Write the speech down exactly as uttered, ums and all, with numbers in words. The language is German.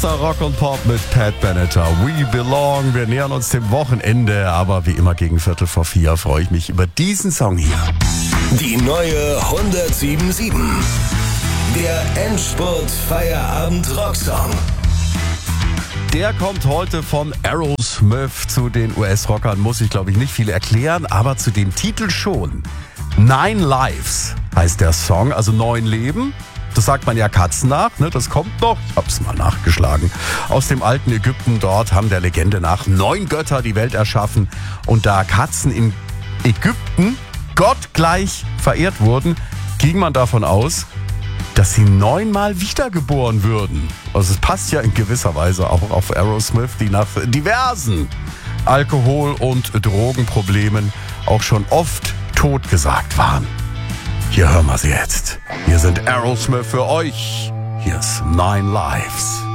Rock und Pop mit Pat Benatar. We Belong. Wir nähern uns dem Wochenende, aber wie immer gegen Viertel vor vier freue ich mich über diesen Song hier. Die neue hundertsieben Komma sieben. Der Endspurt-Feierabend-Rocksong. Der kommt heute von Aerosmith. Zu den U S-Rockern muss ich, glaube ich, nicht viel erklären, aber zu dem Titel schon. Nine Lives heißt der Song, also neun Leben. Das sagt man ja Katzen nach, ne? Das kommt noch, ich hab's mal nachgeschlagen, aus dem alten Ägypten. Dort haben der Legende nach neun Götter die Welt erschaffen. Und da Katzen in Ägypten gottgleich verehrt wurden, ging man davon aus, dass sie neunmal wiedergeboren würden. Also es passt ja in gewisser Weise auch auf Aerosmith, die nach diversen Alkohol- und Drogenproblemen auch schon oft totgesagt waren. Hier hören wir sie jetzt. Hier sind Aerosmith für euch. Hier ist Nine Lives.